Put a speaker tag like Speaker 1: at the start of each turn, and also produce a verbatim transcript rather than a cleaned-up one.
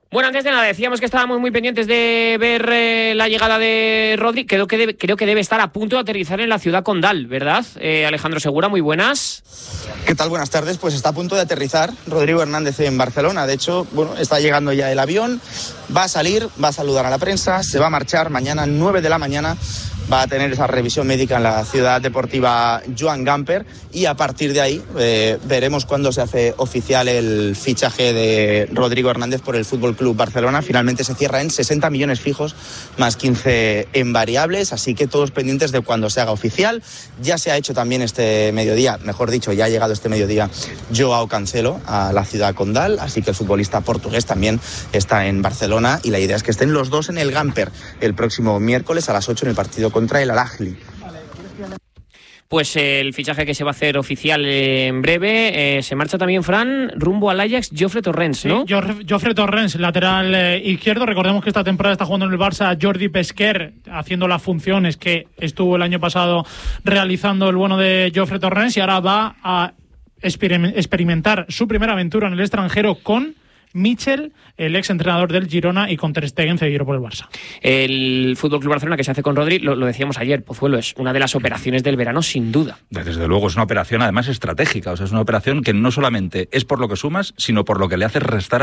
Speaker 1: Bueno, antes de nada, decíamos que estábamos muy pendientes de ver eh, la llegada de Rodri. Creo que, debe, creo que debe estar a punto de aterrizar en la ciudad condal, ¿verdad? Eh, Alejandro Segura, muy buenas.
Speaker 2: ¿Qué tal? Buenas tardes. Pues está a punto de aterrizar Rodrigo Hernández en Barcelona. De hecho, bueno, está llegando ya el avión, va a salir, va a saludar a la prensa, se va a marchar mañana nueve de la mañana. Va a tener esa revisión médica en la ciudad deportiva Joan Gamper y a partir de ahí eh, veremos cuándo se hace oficial el fichaje de Rodrigo Hernández por el Fútbol Club Barcelona. Finalmente se cierra en sesenta millones fijos más quince en variables, así que todos pendientes de cuando se haga oficial. Ya se ha hecho también este mediodía, mejor dicho, ya ha llegado este mediodía Joao Cancelo a la ciudad condal, así que el futbolista portugués también está en Barcelona y la idea es que estén los dos en el Gamper el próximo miércoles a las ocho en el partido contra el Al-Ahly.
Speaker 1: Pues eh, el fichaje que se va a hacer oficial eh, en breve. Eh, se marcha también, Fran, rumbo al Ajax, Jofre Torrens, ¿no?
Speaker 3: Sí, Jofre Torrens, lateral eh, izquierdo. Recordemos que esta temporada está jugando en el Barça Jordi Pesquer, haciendo las funciones que estuvo el año pasado realizando el bueno de Jofre Torrens, y ahora va a experim- experimentar su primera aventura en el extranjero con Michel, el ex entrenador del Girona, y con Ter Stegen, cedido por el Barça.
Speaker 1: El Fútbol Club Barcelona que se hace con Rodri, lo, lo decíamos ayer, Pozuelo, es una de las operaciones del verano sin duda.
Speaker 4: Desde luego es una operación además estratégica, o sea, es una operación que no solamente es por lo que sumas, sino por lo que le haces restar